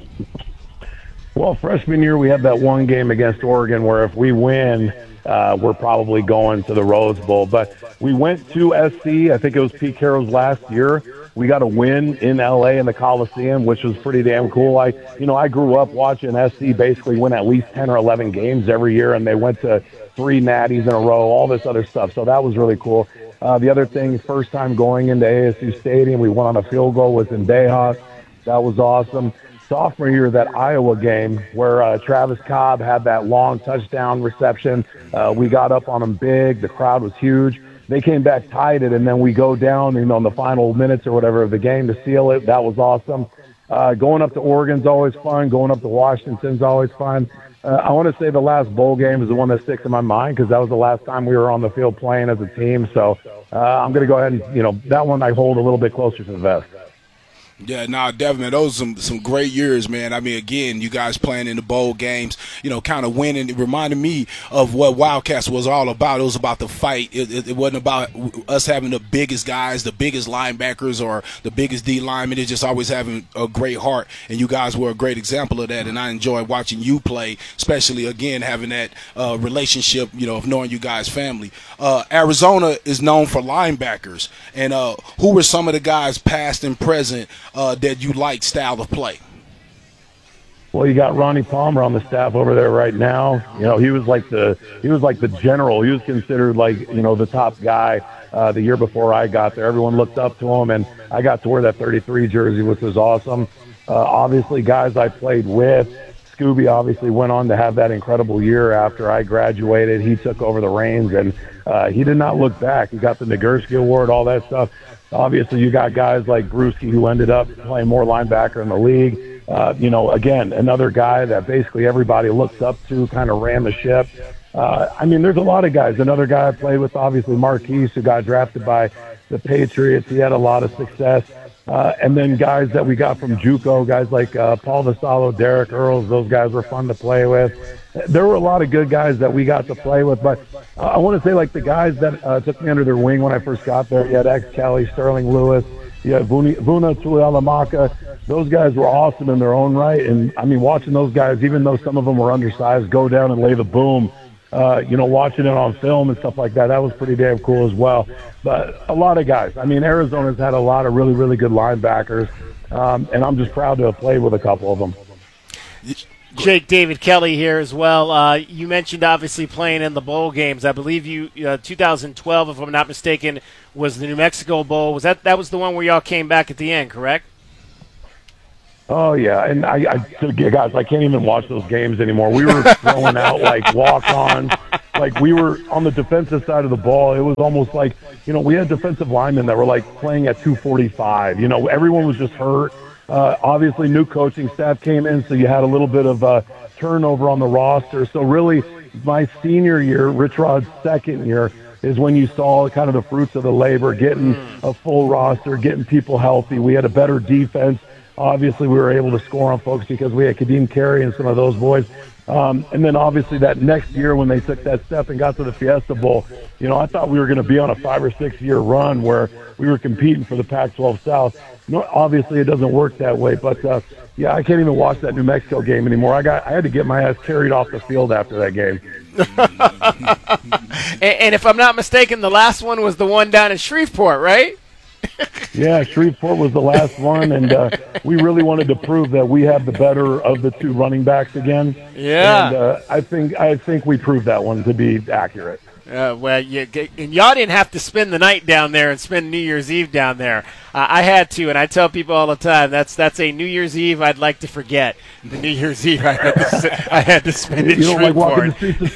Well, freshman year we had that one game against Oregon where if we win, we're probably going to the Rose Bowl. But we went to SC. I think it was Pete Carroll's last year. We got a win in L.A. in the Coliseum, which was pretty damn cool. I grew up watching SC basically win at least 10 or 11 games every year, and they went to 3 natties in a row, all this other stuff. So that was really cool. The other thing, first time going into ASU Stadium, we went on a field goal with Zendejas. That was awesome. Sophomore year, that Iowa game where Travis Cobb had that long touchdown reception. We got up on them big. The crowd was huge. They came back tied it, and then we go down, in the final minutes or whatever of the game to seal it. That was awesome. Going up to Oregon's always fun. Going up to Washington's always fun. I want to say the last bowl game is the one that sticks in my mind because that was the last time we were on the field playing as a team. So I'm going to go ahead and, that one I hold a little bit closer to the vest. Yeah, definitely. Those are some great years, man. I mean, again, you guys playing in the bowl games, kind of winning. It reminded me of what Wildcats was all about. It was about the fight. It wasn't about us having the biggest guys, the biggest linebackers, or the biggest D linemen. It's just always having a great heart, and you guys were a great example of that. And I enjoyed watching you play, especially, again, having that relationship, of knowing you guys' family. Arizona is known for linebackers. And who were some of the guys, past and present, that you like style of play? Well, you got Ronnie Palmer on the staff over there right now. He was like the general. He was considered the top guy the year before I got there. Everyone looked up to him, and I got to wear that 33 jersey, which was awesome. Obviously, guys I played with, Scooby obviously went on to have that incredible year after I graduated. He took over the reins, and he did not look back. He got the Nagurski Award, all that stuff. Obviously, you got guys like Brewski who ended up playing more linebacker in the league. Again, another guy that basically everybody looks up to, kind of ran the ship. There's a lot of guys. Another guy I played with, obviously, Marquise, who got drafted by the Patriots. He had a lot of success. And then guys that we got from JUCO, guys like Paul Vassallo, Derek Earls, those guys were fun to play with. There were a lot of good guys that we got to play with, but I want to say the guys that took me under their wing when I first got there, you had X. Kelly, Sterling Lewis, Yeah, Vuna Tuihalamaka. Those guys were awesome in their own right. And, I mean, watching those guys, even though some of them were undersized, go down and lay the boom, watching it on film and stuff like that, that was pretty damn cool as well. But a lot of guys. I mean, Arizona's had a lot of really, really good linebackers, and I'm just proud to have played with a couple of them. Jake, David Kelly here as well. You mentioned obviously playing in the bowl games. I believe 2012, if I'm not mistaken, was the New Mexico Bowl. That was the one where y'all came back at the end, correct? Oh yeah, and guys, I can't even watch those games anymore. We were throwing out like walk-ons, like we were on the defensive side of the ball. It was almost like we had defensive linemen that were like playing at 245. Everyone was just hurt. Obviously, new coaching staff came in, so you had a little bit of turnover on the roster. So really, my senior year, Rich Rod's second year, is when you saw kind of the fruits of the labor, getting a full roster, getting people healthy. We had a better defense. Obviously, we were able to score on folks because we had Kadeem Carey and some of those boys. And then obviously that next year when they took that step and got to the Fiesta Bowl, I thought we were going to be on a 5 or 6 year run where we were competing for the Pac-12 South. Obviously it doesn't work that way, but I can't even watch that New Mexico game anymore. I had to get my ass carried off the field after that game. And if I'm not mistaken, the last one was the one down in Shreveport, right? Yeah, Shreveport was the last one, and we really wanted to prove that we have the better of the two running backs again. Yeah, and I think we proved that one to be accurate. And y'all didn't have to spend the night down there and spend New Year's Eve down there. I had to, and I tell people all the time that's a New Year's Eve I'd like to forget. The New Year's Eve I had to spend in Shreveport. You don't like walking the streets of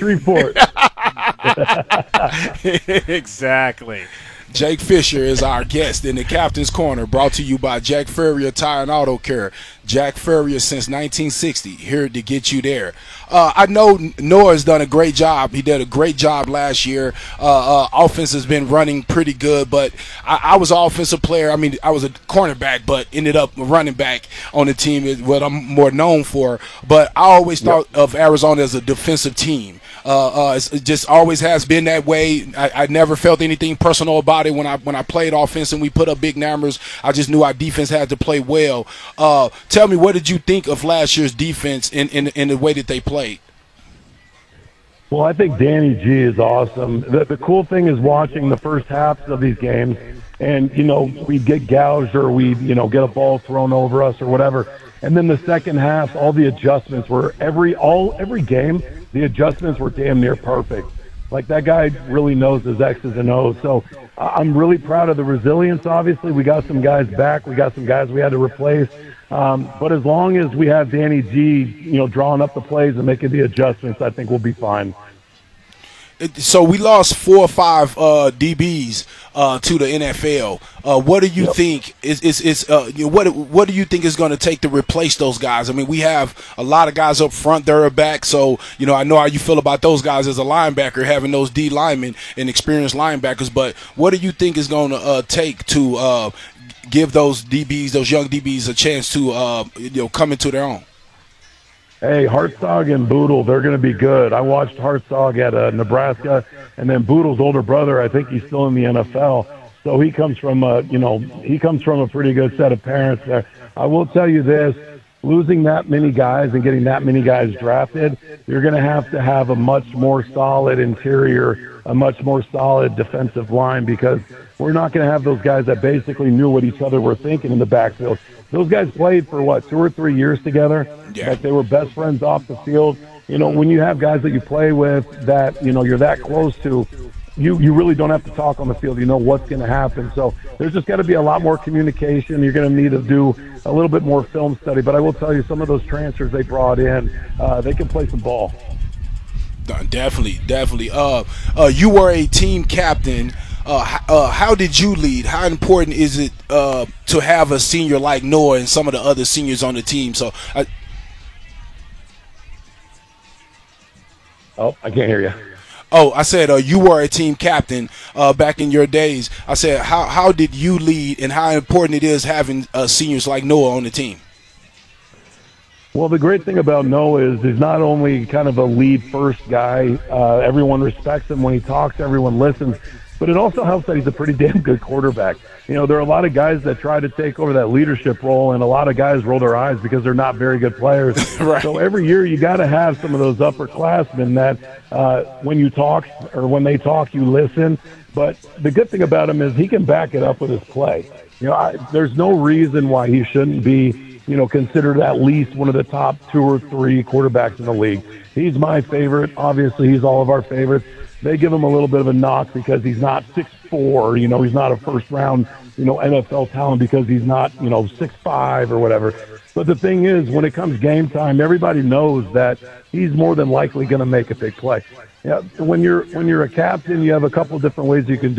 Shreveport. Exactly. Jake Fisher is our guest in the Captain's Corner, brought to you by Jack Furrier Tire and Auto Care. Jack Furrier since 1960, here to get you there. I know Noah's done a great job. He did a great job last year. Offense has been running pretty good, but I was an offensive player. I mean, I was a cornerback, but ended up running back on the team is what I'm more known for. But I always thought of Arizona as a defensive team. It just always has been that way. I never felt anything personal about it when I played offense and we put up big numbers. I just knew our defense had to play well. Tell me, what did you think of last year's defense in the way that they played? Well, I think Danny G is awesome. The cool thing is watching the first halves of these games, and we'd get gouged or we'd get a ball thrown over us or whatever. And then the second half, all the adjustments were every game. The adjustments were damn near perfect. Like, that guy really knows his X's and O's. So I'm really proud of the resilience. Obviously, we got some guys back. We got some guys we had to replace. But as long as we have Danny G, drawing up the plays and making the adjustments, I think we'll be fine. So we lost 4 or 5 DBs to the NFL. What do you think what do you think is going to take to replace those guys? I mean, we have a lot of guys up front that are back. So I know how you feel about those guys as a linebacker, having those D linemen and experienced linebackers. But what do you think is going to take to give those DBs, those young DBs, a chance to come into their own? Hey, Hartzog and Boodle, they're going to be good. I watched Hartzog at Nebraska, and then Boodle's older brother, I think he's still in the NFL. So he comes from a pretty good set of parents there. I will tell you this, losing that many guys and getting that many guys drafted, you're going to have a much more solid interior, a much more solid defensive line, because we're not going to have those guys that basically knew what each other were thinking in the backfield. Those guys played for 2 or 3 years together. Yeah. Like, they were best friends off the field. When you have guys that you play with that you're that close to, you really don't have to talk on the field. You know what's going to happen. So there's just got to be a lot more communication. You're going to need to do a little bit more film study. But I will tell you, some of those transfers they brought in, they can play some ball. Definitely. You were a team captain. How did you lead? How important is it to have a senior like Noah and some of the other seniors on the team? I can't hear you. Oh, I said you were a team captain back in your days. I said, how did you lead, and how important it is having seniors like Noah on the team? Well, the great thing about Noah is he's not only kind of a lead first guy. Everyone respects him when he talks. Everyone listens. But it also helps that he's a pretty damn good quarterback. You know, there are a lot of guys that try to take over that leadership role, and a lot of guys roll their eyes because they're not very good players. Right. So every year you got to have some of those upperclassmen that when you talk or when they talk, you listen. But the good thing about him is he can back it up with his play. You know, there's no reason why he shouldn't be, you know, considered at least one of the top 2 or 3 quarterbacks in the league. He's my favorite. Obviously, he's all of our favorites. They give him a little bit of a knock because he's not 6'4", you know, he's not a first-round, you know, NFL talent because he's not, you know, 6'5" or whatever. But the thing is, when it comes game time, everybody knows that he's more than likely going to make a big play. Yeah, when you're a captain, you have a couple different ways you can do